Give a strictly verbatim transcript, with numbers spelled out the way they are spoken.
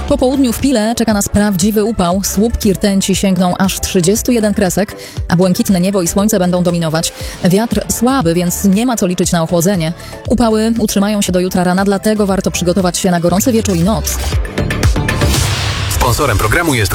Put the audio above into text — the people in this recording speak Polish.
Po południu w Pile czeka nas prawdziwy upał. Słupki rtęci sięgną aż trzydziestu jeden kresek, a błękitne niebo i słońce będą dominować. Wiatr słaby, więc nie ma co liczyć na ochłodzenie. Upały utrzymają się do jutra rana, dlatego warto przygotować się na gorący wieczór i noc. Sponsorem programu jest